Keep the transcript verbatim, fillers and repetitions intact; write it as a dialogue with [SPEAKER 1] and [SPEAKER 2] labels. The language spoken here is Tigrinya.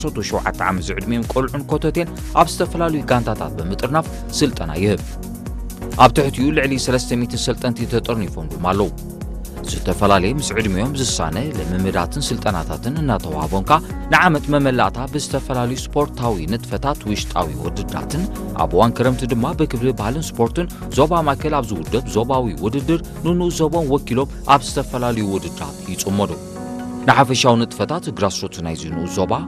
[SPEAKER 1] ሸውዓተ ዓመት ዝዕድሜም ቆልዑን ኮተቴን ኣብ ዝተፈላለዩ ጋንታታት ብምጥርናፍ ስልጠና ይህብ ኣብ ትሕቲኡ ልዕሊ ሰለስተ ሚእቲ ሰልጠንቲ ተጠርኒፎም ድማ ኣለዉ ዝተፈላለዩ ምስ ዕድሜዮም ዝሳነ ልምምዳትን ስልጠናታትን እናተዋሃቦንካ ንዓመት መመላእታ ብዝተፈላለዩ ስፖርታዊ ንጥፈታት ውሽጣዊ ውድድራትን ኣብ እዋን ክረምቲ ድማ ብክብሪ ባህልን ስፖርትን ዞባ ማእከል ኣብ ዝውደብ ዞባዊ ውድድር ንንኡ ዞቦም ወኪሎም ኣብ ዝተፈላለዩ ውድድራት ይጽመዱ ንሓፈሻዊ ንጥፈታት ግራስሩት ናይ ዝንኡ ዞባ